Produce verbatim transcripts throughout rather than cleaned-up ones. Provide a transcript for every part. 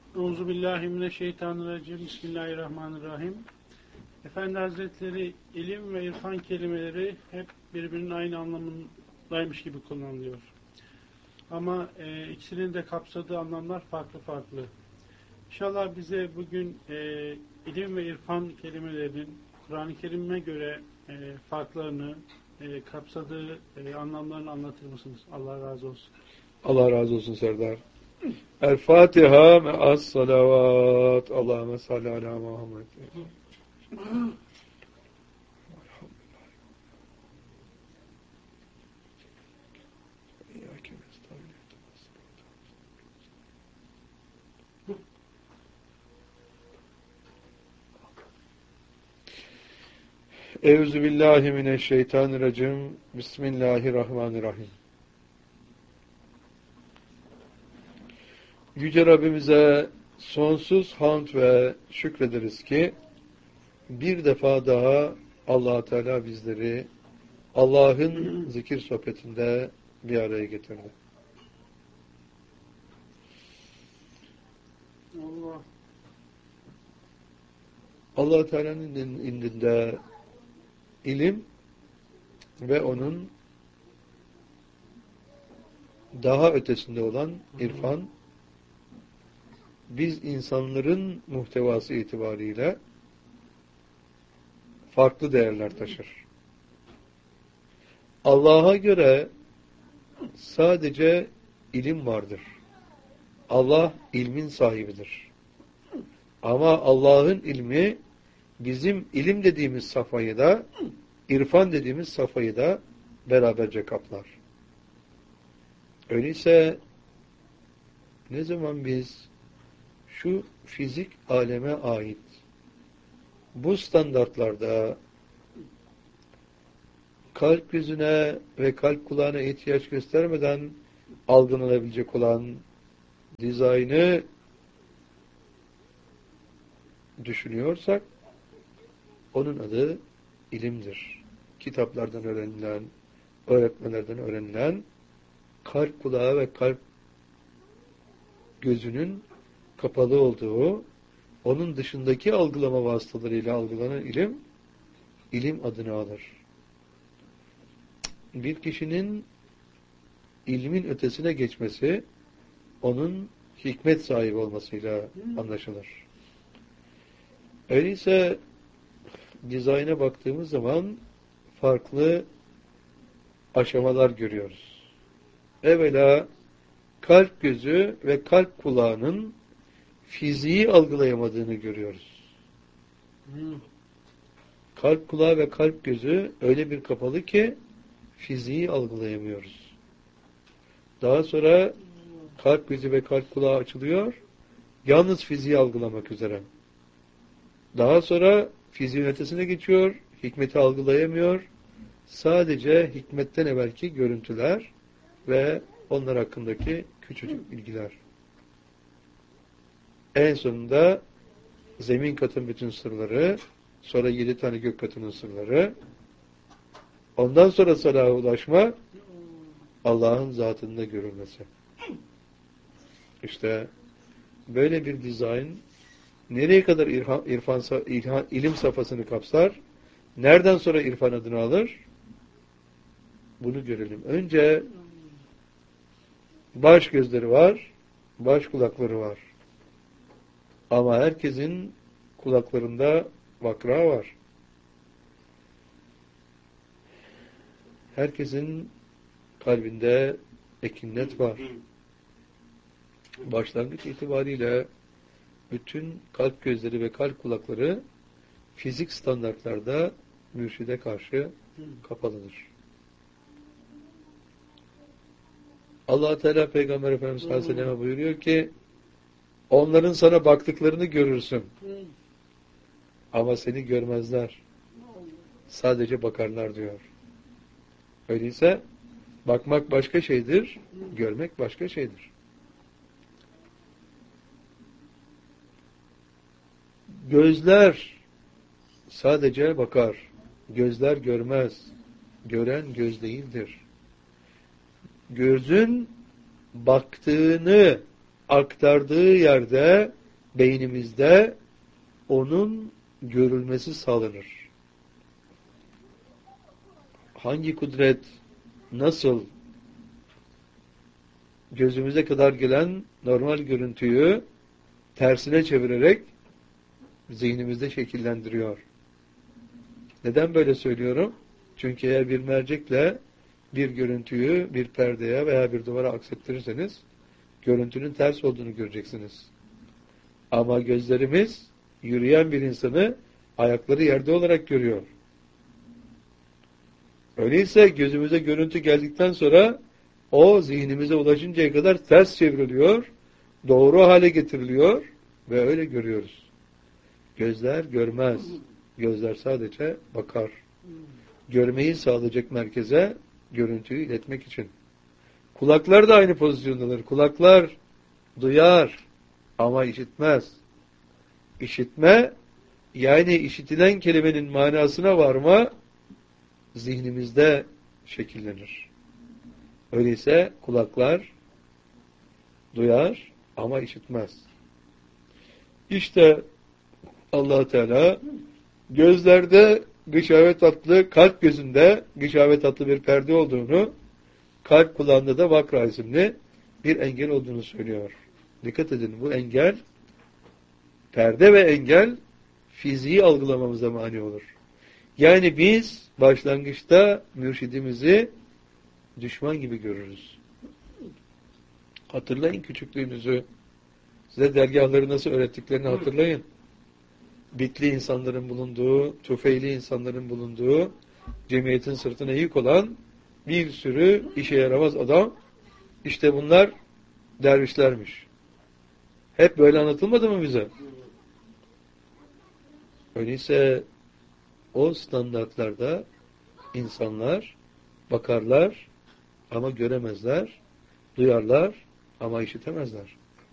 Euzubillahimineşşeytanirracim. Bismillahirrahmanirrahim. Efendi Hazretleri, ilim ve irfan kelimeleri hep birbirinin aynı anlamındaymış gibi kullanılıyor. Ama e, ikisinin de kapsadığı anlamlar farklı farklı. İnşallah bize bugün e, ilim ve irfan kelimelerinin Kur'an-ı Kerim'e göre e, farklarını, e, kapsadığı e, anlamlarını anlatır mısınız? Allah razı olsun. Allah razı olsun Serdar. El Fatiha me'as salavat. Allahümme salli ala Muhammed. Euzubillahimineşşeytanirracim. Bismillahirrahmanirrahim. Yüce Rabbimize sonsuz hamd ve şükrederiz ki bir defa daha Allah Teala bizleri Allah'ın zikir sohbetinde bir araya getirdi. Allah. Allah Teala'nın indinde ilim ve onun daha ötesinde olan irfan, biz insanların muhtevası itibariyle farklı değerler taşır. Allah'a göre sadece ilim vardır. Allah ilmin sahibidir. Ama Allah'ın ilmi bizim ilim dediğimiz safhayı da, irfan dediğimiz safhayı da beraberce kaplar. Öyleyse ne zaman biz şu fizik aleme ait bu standartlarda kalp gözüne ve kalp kulağına ihtiyaç göstermeden algılanabilecek olan dizaynı düşünüyorsak, onun adı ilimdir. Kitaplardan öğrenilen, öğretmenlerden öğrenilen, kalp kulağı ve kalp gözünün kapalı olduğu, onun dışındaki algılama vasıtalarıyla algılanan ilim, ilim adını alır. Bir kişinin ilmin ötesine geçmesi, onun hikmet sahibi olmasıyla anlaşılır. Öyleyse dizayna baktığımız zaman farklı aşamalar görüyoruz. Evvela kalp gözü ve kalp kulağının fiziği algılayamadığını görüyoruz. Kalp kulağı ve kalp gözü öyle bir kapalı ki fiziği algılayamıyoruz. Daha sonra kalp gözü ve kalp kulağı açılıyor, yalnız fiziği algılamak üzere. Daha sonra fiziğin ötesine geçiyor, hikmeti algılayamıyor, sadece hikmetten evvelki görüntüler ve onlar hakkındaki küçücük bilgiler. En sonunda zemin katın bütün sırları, sonra yedi tane gök katının sırları, ondan sonra salaha ulaşma, Allah'ın zatında görülmesi. İşte böyle bir dizayn nereye kadar irfan, irfan, irfan, ilim safhasını kapsar, nereden sonra irfan adını alır? Bunu görelim. Önce baş gözleri var, baş kulakları var. Ama herkesin kulaklarında vakra var. Herkesin kalbinde ekinnet var. Başlangıç itibariyle bütün kalp gözleri ve kalp kulakları fizik standartlarda mürşide karşı kapalıdır. Allah Teala Peygamber Efendimiz Aleyhisselam'a buyuruyor ki onların sana baktıklarını görürsün. Ama seni görmezler. Sadece bakarlar diyor. Öyleyse bakmak başka şeydir, görmek başka şeydir. Gözler sadece bakar. Gözler görmez. Gören göz değildir. Gözün baktığını aktardığı yerde beynimizde onun görülmesi sağlanır. Hangi kudret nasıl gözümüze kadar gelen normal görüntüyü tersine çevirerek zihnimizde şekillendiriyor. Neden böyle söylüyorum? Çünkü eğer bir mercekle bir görüntüyü bir perdeye veya bir duvara aksettirirseniz görüntünün ters olduğunu göreceksiniz. Ama gözlerimiz yürüyen bir insanı ayakları yerde olarak görüyor. Öyleyse gözümüze görüntü geldikten sonra o zihnimize ulaşıncaya kadar ters çevriliyor, doğru hale getiriliyor ve öyle görüyoruz. Gözler görmez. Gözler sadece bakar. Görmeyi sağlayacak merkeze görüntüyü iletmek için. Kulaklar da aynı pozisyondadır. Kulaklar duyar ama işitmez. İşitme, yani işitilen kelimenin manasına varma zihnimizde şekillenir. Öyleyse kulaklar duyar ama işitmez. İşte Allah Teala gözlerde gışavet tatlı, kalp gözünde gışavet tatlı bir perde olduğunu, kalp kulağında da vakra isimli bir engel olduğunu söylüyor. Dikkat edin, bu engel, perde ve engel fiziği algılamamıza mani olur. Yani biz başlangıçta mürşidimizi düşman gibi görürüz. Hatırlayın küçüklüğünüzü. Size dergahları nasıl öğrettiklerini hatırlayın. Bitli insanların bulunduğu, tufeyli insanların bulunduğu, cemiyetin sırtına yük olan bir sürü işe yaramaz adam, işte bunlar dervişlermiş. Hep böyle anlatılmadı mı bize? Öyleyse o standartlarda insanlar bakarlar ama göremezler, duyarlar ama işitemezler.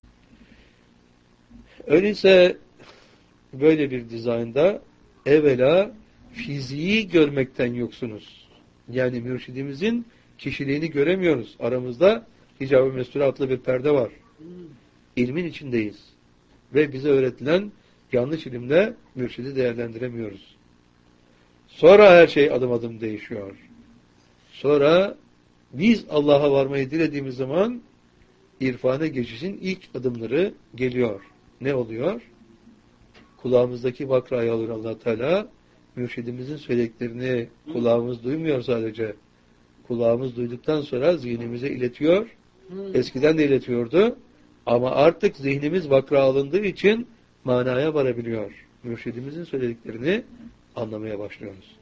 Öyleyse böyle bir dizaynda evvela fiziği görmekten yoksunuz. Yani mürşidimizin kişiliğini göremiyoruz. Aramızda hicab-ı mesture adlı bir perde var. İlmin içindeyiz. Ve bize öğretilen yanlış ilimle mürşidi değerlendiremiyoruz. Sonra her şey adım adım değişiyor. Sonra biz Allah'a varmayı dilediğimiz zaman irfana geçişin ilk adımları geliyor. Ne oluyor? Kulağımızdaki vakrayı alır Allah Teala. Mürşidimizin söylediklerini kulağımız duymuyor sadece. Kulağımız duyduktan sonra zihnimize iletiyor. Eskiden de iletiyordu. Ama artık zihnimiz vakra alındığı için manaya varabiliyor. Mürşidimizin söylediklerini anlamaya başlıyoruz.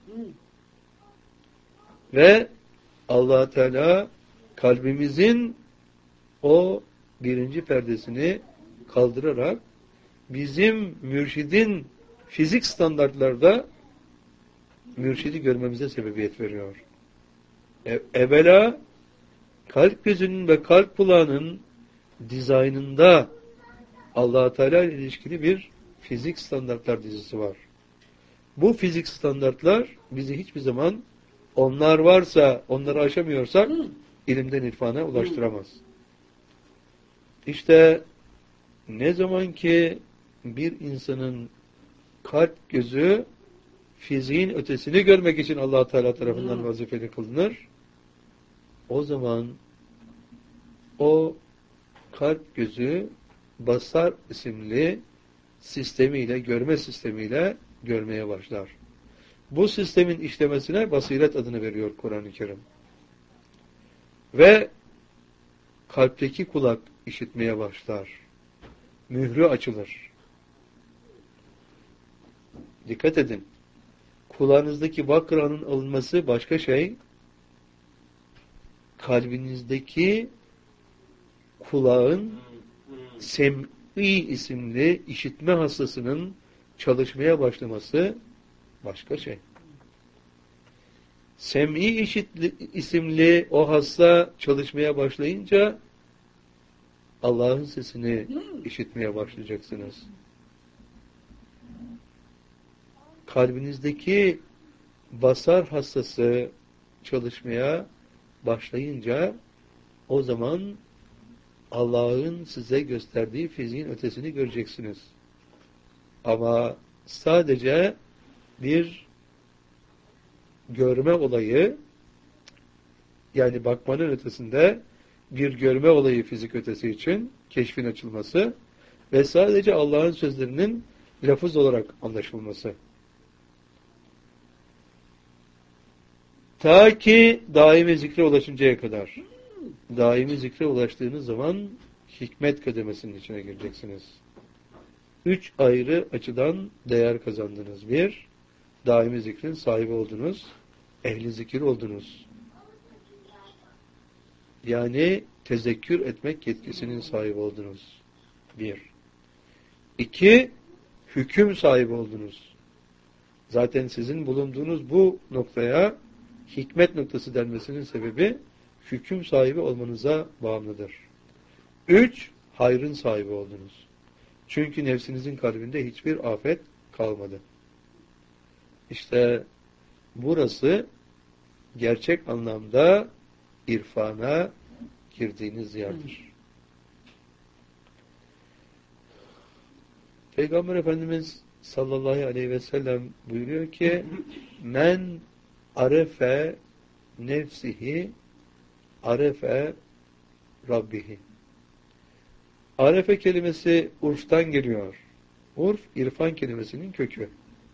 Ve Allah Teala kalbimizin o birinci perdesini kaldırarak bizim mürşidin fizik standartlarda mürşidi görmemize sebebiyet veriyor. E, evvela kalp gözünün ve kalp kulağının dizaynında Allah Teala ile ilişkili bir fizik standartlar dizisi var. Bu fizik standartlar bizi hiçbir zaman, onlar varsa, onları aşamıyorsak ilimden irfana ulaştıramaz. İşte ne zaman ki bir insanın kalp gözü fiziğin ötesini görmek için Allah Teala tarafından vazifeli kılınır, o zaman o kalp gözü basar isimli sistemiyle, görme sistemiyle görmeye başlar. Bu sistemin işlemesine basiret adını veriyor Kur'an-ı Kerim. Ve kalpteki kulak işitmeye başlar. Mührü açılır. Dikkat edin. Kulağınızdaki vakranın alınması başka şey. Kalbinizdeki kulağın sem'i isimli işitme hassasının çalışmaya başlaması başka şey. Sem'i işitli, isimli o hassa çalışmaya başlayınca Allah'ın sesini işitmeye başlayacaksınız. Kalbinizdeki basar hassası çalışmaya başlayınca o zaman Allah'ın size gösterdiği fiziğin ötesini göreceksiniz. Ama sadece bir görme olayı, yani bakmanın ötesinde bir görme olayı fizik ötesi için keşfin açılması ve sadece Allah'ın sözlerinin lafız olarak anlaşılması. Ta ki daimi zikre ulaşıncaya kadar. Daimi zikre ulaştığınız zaman hikmet kademesinin içine gireceksiniz. Üç ayrı açıdan değer kazandınız. Bir, daimi zikrin sahibi oldunuz. Ehli zikir oldunuz. Yani tezekkür etmek yetkisinin sahibi oldunuz. Bir. İki, hüküm sahibi oldunuz. Zaten sizin bulunduğunuz bu noktaya hikmet noktası denmesinin sebebi hüküm sahibi olmanıza bağımlıdır. Üç, hayrın sahibi oldunuz. Çünkü nefsinizin kalbinde hiçbir afet kalmadı. İşte burası gerçek anlamda irfana girdiğiniz yerdir. Peygamber Efendimiz sallallahu aleyhi ve sellem buyuruyor ki men arefe nefsihi arefe rabbihi. Arefe kelimesi urftan geliyor. Urf, irfan kelimesinin kökü.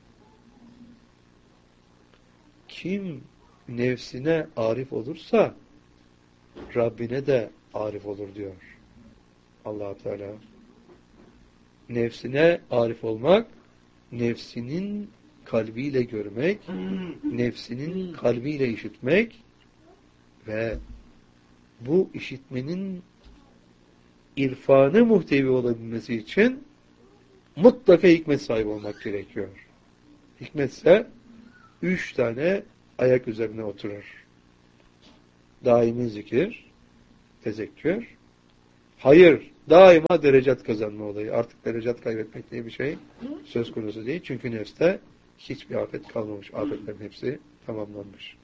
Kim nefsine arif olursa Rabbine de arif olur diyor Allah Teala. Nefsine arif olmak, nefsinin kalbiyle görmek, nefsinin kalbiyle işitmek ve bu işitmenin irfanı muhtevi olabilmesi için mutlaka hikmet sahibi olmak gerekiyor. Hikmetse üç tane ayak üzerine oturur. Daimi zikir, tezekkür, hayır, daima derecat kazanma olayı. Artık derecat kaybetmek diye bir şey söz konusu değil. Çünkü nefste hiçbir afet kalmamış. Afetlerin hepsi tamamlanmış.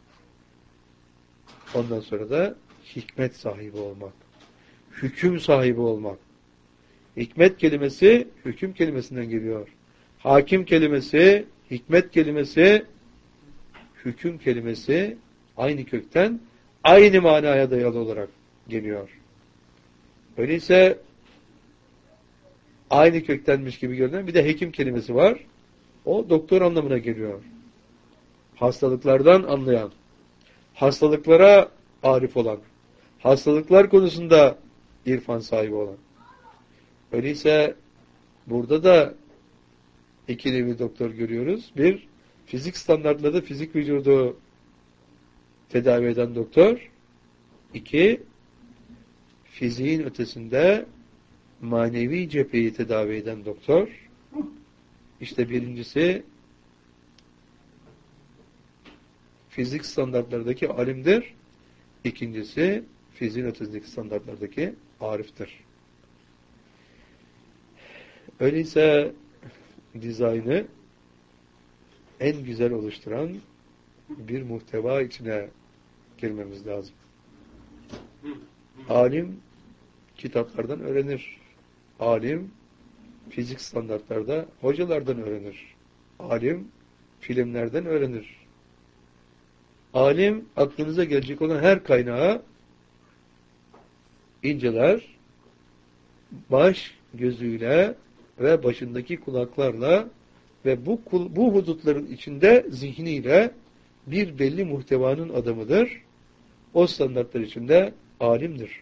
Ondan sonra da hikmet sahibi olmak. Hüküm sahibi olmak. Hikmet kelimesi hüküm kelimesinden geliyor. Hakim kelimesi, hikmet kelimesi, hüküm kelimesi aynı kökten aynı manaya dayalı olarak geliyor. Öyleyse aynı köktenmiş gibi görünen bir de hekim kelimesi var. O doktor anlamına geliyor. Hastalıklardan anlayan, hastalıklara arif olan, hastalıklar konusunda irfan sahibi olan. Öyleyse burada da ikili bir doktor görüyoruz. Bir, fizik standartlarda fizik vücudu tedavi eden doktor. İki, fiziğin ötesinde manevi cepheyi tedavi eden doktor. İşte birincisi fizik standartlardaki alimdir. İkincisi fiziğin ötesindeki standartlardaki ariftir. Öyleyse dizaynı en güzel oluşturan bir muhteva içine girmemiz lazım. Alim kitaplardan öğrenir. Alim fizik standartlarda hocalardan öğrenir. Alim filmlerden öğrenir. Alim aklınıza gelecek olan her kaynağı inceler, baş gözüyle ve başındaki kulaklarla ve bu bu hudutların içinde zihniyle bir belli muhtevanın adamıdır. O standartlar içinde alimdir.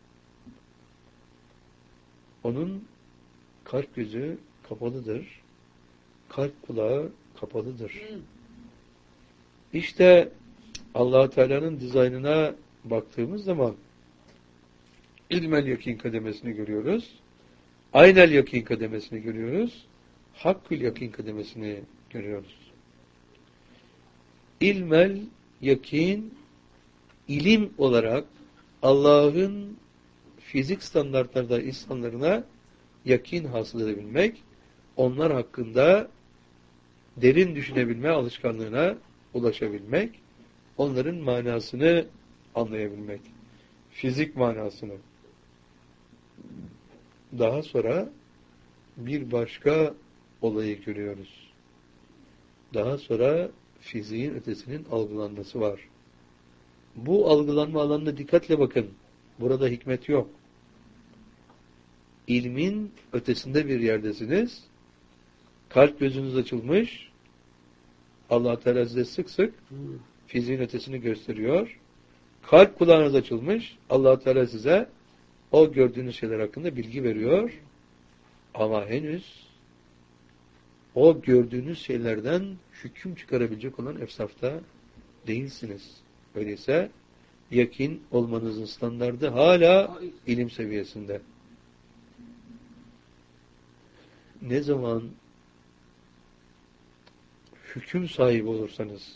Onun kalp gözü kapalıdır. Kalp kulağı kapalıdır. İşte Allah Teala'nın dizaynına baktığımız zaman ilmel yakin kademesini görüyoruz. Aynel yakin kademesini görüyoruz. Hakkül yakin kademesini görüyoruz. İlmel yakin ilim olarak Allah'ın fizik standartlarda insanlarına yakin hasıl edebilmek, onlar hakkında derin düşünebilme alışkanlığına ulaşabilmek, onların manasını anlayabilmek. Fizik manasını. daha sonra bir başka olayı görüyoruz. Daha sonra fiziğin ötesinin algılanması var. Bu algılanma alanına dikkatle bakın. Burada hikmet yok. İlmin ötesinde bir yerdesiniz. Kalp gözünüz açılmış. Allah Teala size sık sık fiziğin ötesini gösteriyor. Kalp kulağınız açılmış. Allah Teala size o gördüğünüz şeyler hakkında bilgi veriyor. Ama henüz o gördüğünüz şeylerden hüküm çıkarabilecek olan efsafta değilsiniz. Öyleyse yakin olmanızın standardı hala ilim seviyesinde. Ne zaman hüküm sahibi olursanız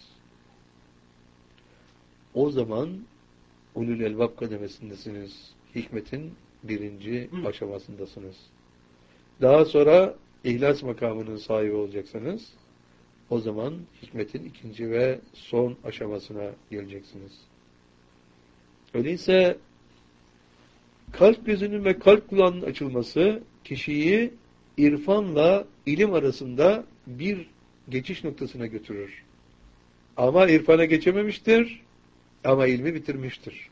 o zaman ulul elbab kademesindesiniz. Hikmetin birinci Hı. aşamasındasınız. Daha sonra ihlas makamının sahibi olacaksınız. O zaman hikmetin ikinci ve son aşamasına geleceksiniz. Öyleyse kalp gözünün ve kalp kulağının açılması kişiyi irfanla ilim arasında bir geçiş noktasına götürür. Ama irfana geçememiştir, ama ilmi bitirmiştir.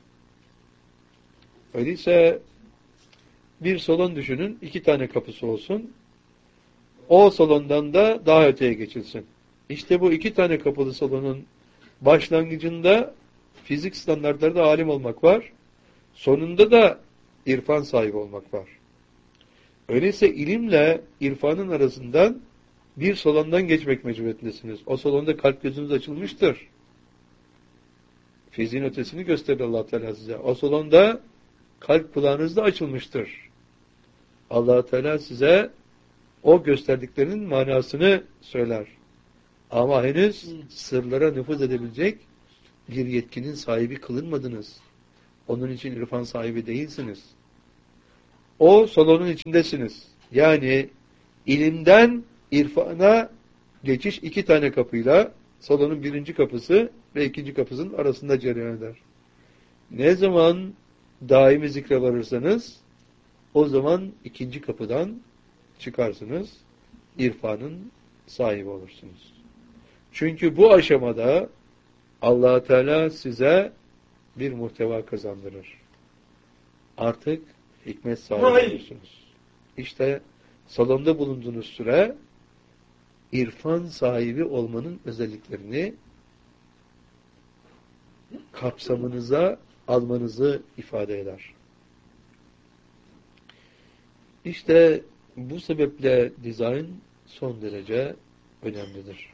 Öyleyse bir salon düşünün, iki tane kapısı olsun. O salondan da daha öteye geçilsin. İşte bu iki tane kapılı salonun başlangıcında fizik standartlarında alim olmak var. Sonunda da irfan sahibi olmak var. Öyleyse ilimle irfanın arasından bir salondan geçmek mecburiyetindesiniz. O salonda kalp gözünüz açılmıştır. Fiziğin ötesini gösterir Allah Teala size. O salonda kalp kulağınız da açılmıştır. Allah Teala size o gösterdiklerinin manasını söyler. Ama henüz sırlara nüfuz edebilecek bir yetkinin sahibi kılınmadınız. Onun için irfan sahibi değilsiniz. O salonun içindesiniz. Yani ilimden irfana geçiş iki tane kapıyla salonun birinci kapısı ve ikinci kapısının arasında cereyan eder. Ne zaman daimi zikre varırsanız o zaman ikinci kapıdan çıkarsınız. İrfanın sahibi olursunuz. Çünkü bu aşamada Allah Teala size bir muhteva kazandırır. Artık hikmet sahibi olursunuz. İşte salonda bulunduğunuz süre irfan sahibi olmanın özelliklerini kapsamınıza almanızı ifade eder. İşte bu sebeple dizayn son derece önemlidir.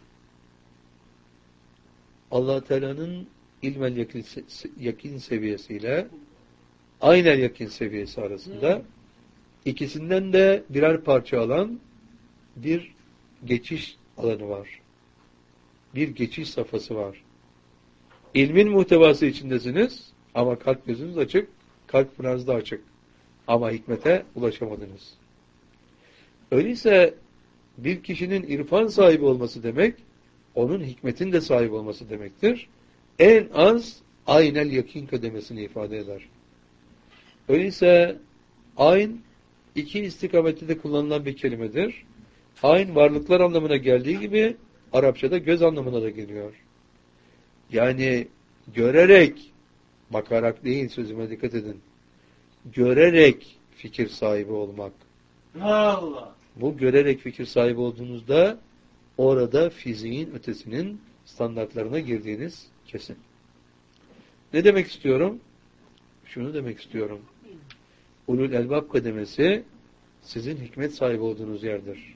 Allah Teala'nın ilmel yakin, yakin seviyesiyle aynel yakin seviyesi arasında ikisinden de birer parça alan bir geçiş alanı var. Bir geçiş safhası var. İlmin muhtevası içindesiniz ama kalp gözünüz açık, kalp pınarınız da açık. Ama hikmete ulaşamadınız. Öyleyse bir kişinin irfan sahibi olması demek, onun hikmetin de sahibi olması demektir. En az aynel yakin kademesini ifade eder. Öyleyse ayn iki istikamette de kullanılan bir kelimedir. Ayn varlıklar anlamına geldiği gibi Arapçada göz anlamına da geliyor. Yani görerek, bakarak değil, sözüme dikkat edin. Görerek fikir sahibi olmak. Allah. Bu görerek fikir sahibi olduğunuzda orada fiziğin ötesinin standartlarına girdiğiniz kesin. Ne demek istiyorum? Şunu demek istiyorum. Ulul elbab kademesi sizin hikmet sahibi olduğunuz yerdir.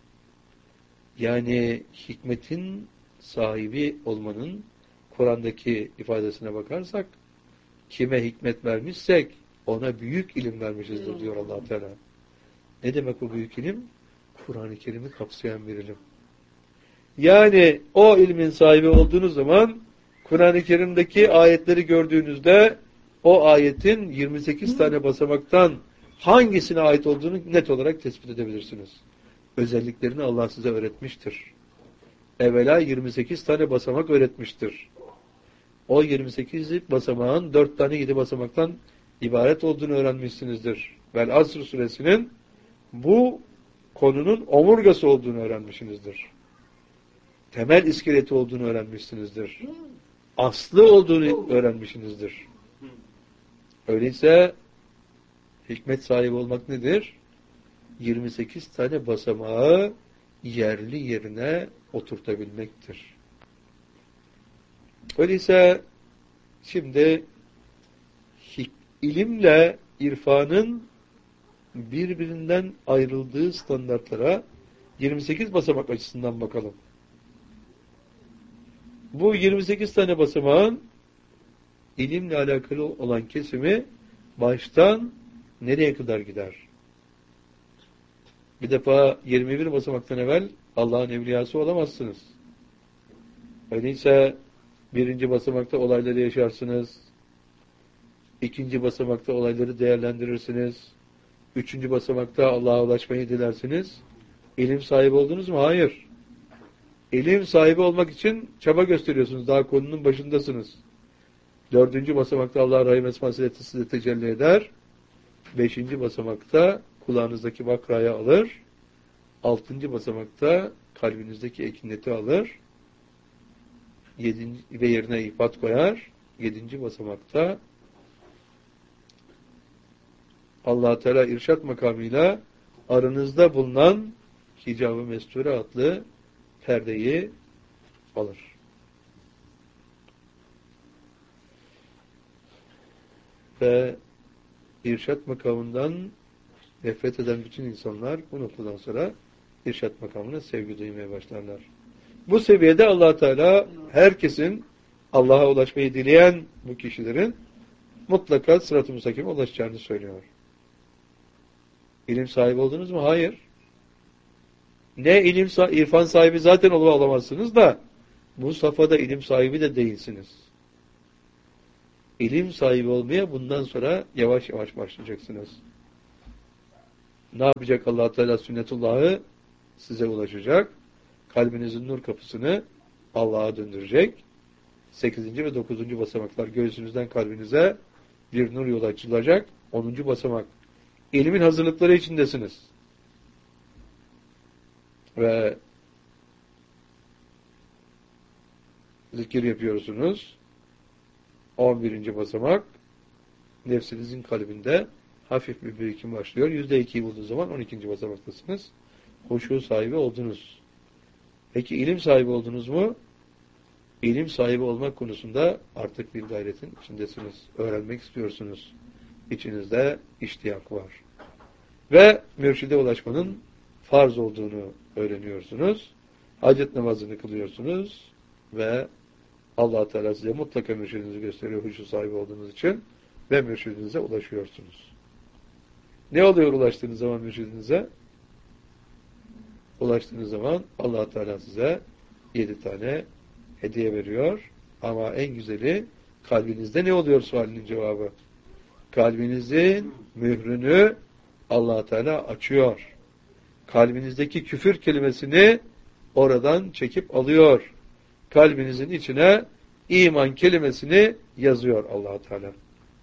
Yani hikmetin sahibi olmanın Kur'an'daki ifadesine bakarsak kime hikmet vermişsek ona büyük ilim vermişizdir diyor Allah Teala. Ne demek bu büyük ilim? Kur'an-ı Kerim'i kapsayan bir ilim. Yani o ilmin sahibi olduğunuz zaman Kur'an-ı Kerim'deki ayetleri gördüğünüzde o ayetin yirmi sekiz tane basamaktan hangisine ait olduğunu net olarak tespit edebilirsiniz. Özelliklerini Allah size öğretmiştir. Evvela yirmi sekiz tane basamak öğretmiştir. O yirmi sekiz basamağın dört tane yedi basamaktan ibaret olduğunu öğrenmişsinizdir. Vel Asr suresinin bu konunun omurgası olduğunu öğrenmişsinizdir. Temel iskeleti olduğunu öğrenmişsinizdir. Aslı olduğunu öğrenmişsinizdir. Öyleyse hikmet sahibi olmak nedir? yirmi sekiz tane basamağı yerli yerine oturtabilmektir. Öyleyse şimdi ilimle irfanın birbirinden ayrıldığı standartlara yirmi sekiz basamak açısından bakalım. Bu yirmi sekiz tane basamağın ilimle alakalı olan kesimi baştan nereye kadar gider? Bir defa yirmi bir basamaktan evvel Allah'ın evliyası olamazsınız. Öyleyse birinci basamakta olayları yaşarsınız. İkinci basamakta olayları değerlendirirsiniz. Üçüncü basamakta Allah'a ulaşmayı dilersiniz. İlim sahibi oldunuz mu? Hayır. İlim sahibi olmak için çaba gösteriyorsunuz. Daha konunun başındasınız. Dördüncü basamakta Allah Rahim Esma-ı size tecelli eder. Beşinci basamakta kulağınızdaki bakrayı alır. Altıncı basamakta kalbinizdeki ekineti alır. Yedinci ve yerine ifat koyar. Yedinci basamakta Allah Teala irşat makamıyla aranızda bulunan hicab-ı mesture adlı perdeyi alır. Ve irşat makamından nefret eden bütün insanlar bu noktadan sonra irşat makamına sevgi duymaya başlarlar. Bu seviyede Allah Teala herkesin Allah'a ulaşmayı dileyen bu kişilerin mutlaka sırat-ı müstakime ulaşacağını söylüyor. İlim sahibi oldunuz mu? Hayır. Ne ilim irfan sahibi zaten olamazsınız da bu safhada ilim sahibi de değilsiniz. İlim sahibi olmaya bundan sonra yavaş yavaş başlayacaksınız. Ne yapacak Allah Teala sünnetullahı size ulaşacak. Kalbinizin nur kapısını Allah'a döndürecek. Sekizinci ve dokuzuncu basamaklar göğsünüzden kalbinize bir nur yolu açılacak. Onuncu basamak. İlmin hazırlıkları içindesiniz. Ve zikir yapıyorsunuz. On birinci basamak. Nefsinizin kalbinde hafif bir birikim başlıyor. Yüzde ikiyi bulduğu zaman on ikinci basamaktasınız. Huşu sahibi oldunuz. Peki ilim sahibi oldunuz mu? İlim sahibi olmak konusunda artık bir gayretin içindesiniz. Öğrenmek istiyorsunuz. İçinizde iştiyak var. Ve mürşide ulaşmanın farz olduğunu öğreniyorsunuz. Hacet namazını kılıyorsunuz ve Allah Teala size mutlaka mürşidinizi gösteriyor huşu sahibi olduğunuz için ve mürşidinize ulaşıyorsunuz. Ne oluyor ulaştığınız zaman mürşidinize? Ulaştığınız zaman Allah Teala size yedi tane hediye veriyor. Ama en güzeli kalbinizde ne oluyor sualinin cevabı? Kalbinizin mührünü Allah Teala açıyor. Kalbinizdeki küfür kelimesini oradan çekip alıyor. Kalbinizin içine iman kelimesini yazıyor Allah Teala.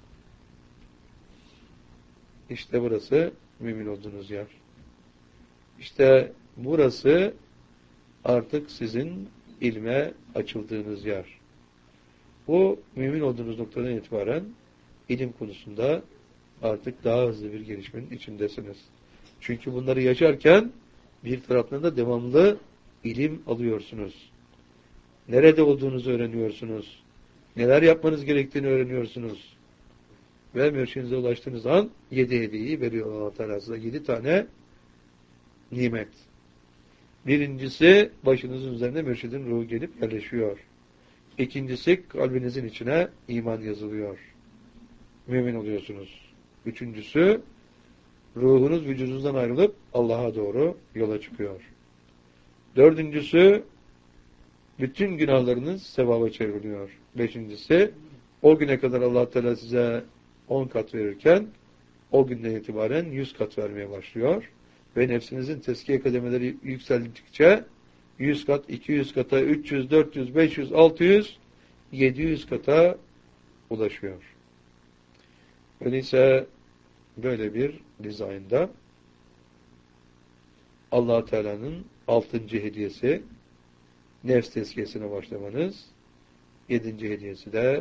İşte burası mümin olduğunuz yer. İşte burası artık sizin ilme açıldığınız yer. Bu mümin olduğunuz noktadan itibaren ilim konusunda artık daha hızlı bir gelişmenin içindesiniz. Çünkü bunları yaşarken bir taraftan da devamlı ilim alıyorsunuz. Nerede olduğunuzu öğreniyorsunuz. Neler yapmanız gerektiğini öğreniyorsunuz. Ve mürşidinize ulaştığınız an yedi hediyeyi veriyor Allah Teala size. Yedi tane nimet. Birincisi başınızın üzerine mürşidin ruhu gelip yerleşiyor. İkincisi kalbinizin içine iman yazılıyor. Mümin oluyorsunuz. Üçüncüsü ruhunuz vücudunuzdan ayrılıp Allah'a doğru yola çıkıyor. Dördüncüsü bütün günahlarınız sevaba çevriliyor. Beşincisi o güne kadar Allah Teala size on kat verirken o günden itibaren yüz kat vermeye başlıyor. Ve nefsinizin tezkiye kademeleri yükseldikçe yüz kat, iki yüz kata, üç yüz, dört yüz, beş yüz, altı yüz, yedi yüz kata ulaşıyor. Öyleyse böyle bir dizaynda Allah Teala'nın altıncı hediyesi nefs tezkiyesine başlamanız, yedinci hediyesi de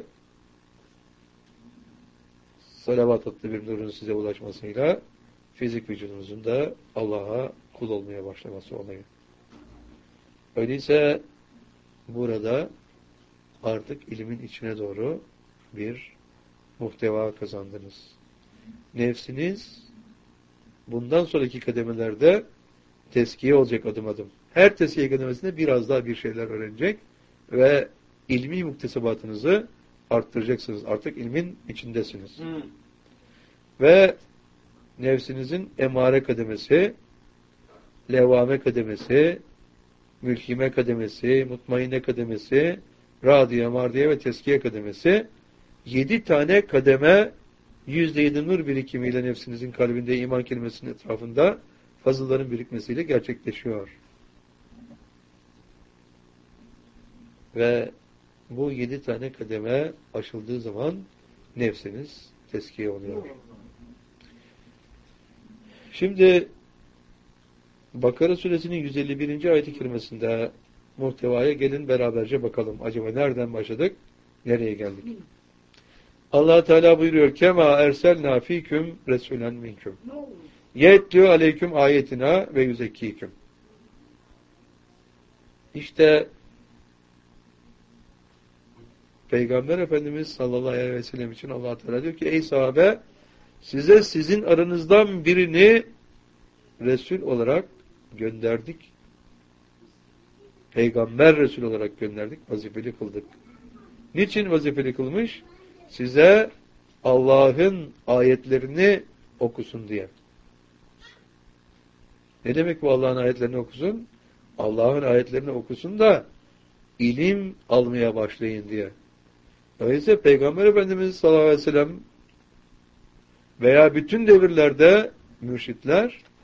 salavat adlı bir nurun size ulaşmasıyla fizik vücudunuzun da Allah'a kul olmaya başlaması olayı. Öyleyse burada artık ilmin içine doğru bir muhteva kazandınız. Nefsiniz bundan sonraki kademelerde tezkiye olacak adım adım. Her tezkiye kademesinde biraz daha bir şeyler öğrenecek ve ilmi muktesebatınızı arttıracaksınız. Artık ilmin içindesiniz. Hmm. Ve nefsinizin emare kademesi, levame kademesi, mülhime kademesi, mutmainne kademesi, radiye, mardiye ve teskiye kademesi, yedi tane kademe yüzde yedi nur birikimiyle nefsinizin kalbinde iman kelimesinin etrafında fazılların birikmesiyle gerçekleşiyor. Ve bu yedi tane kademe aşıldığı zaman nefsiniz teskiye oluyor. Şimdi Bakara suresinin yüz elli birinci ayet-i kerimesinde muhtevaya gelin beraberce bakalım. Acaba nereden başladık? Nereye geldik? Allah Teala buyuruyor: "Kema erselna fiküm resulen minküm. Yetlü aleyküm ayetina ve yüzekkiküm." İşte Peygamber Efendimiz sallallahu aleyhi ve sellem için Allah Teala diyor ki: "Ey sahabe, size sizin aranızdan birini Resul olarak gönderdik. Peygamber Resul olarak gönderdik, vazifeli kıldık." Niçin vazifeli kılmış? Size Allah'ın ayetlerini okusun diye. Ne demek bu Allah'ın ayetlerini okusun? Allah'ın ayetlerini okusun da ilim almaya başlayın diye. Dolayısıyla Peygamber Efendimiz sallallahu aleyhi ve sellem veya bütün devirlerde mürşitler